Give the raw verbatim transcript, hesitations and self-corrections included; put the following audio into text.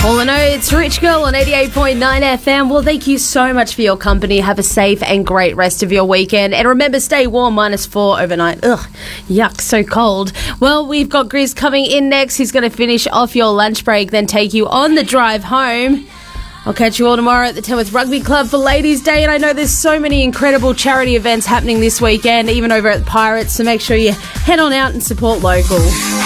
All I know, it's Rich Girl on eighty-eight point nine F M. Well, thank you so much for your company. Have a safe and great rest of your weekend. And remember, stay warm, minus four overnight. Ugh, yuck, so cold. Well, we've got Grizz coming in next. He's going to finish off your lunch break, then take you on the drive home. I'll catch you all tomorrow at the Tamworth Rugby Club for Ladies' Day. And I know there's so many incredible charity events happening this weekend, even over at the Pirates. So make sure you head on out and support local.